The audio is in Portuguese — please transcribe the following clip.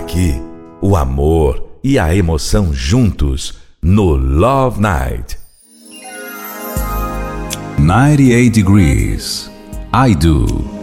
Aqui, o amor e a emoção juntos no Love Night. 98 Degrees. I Do.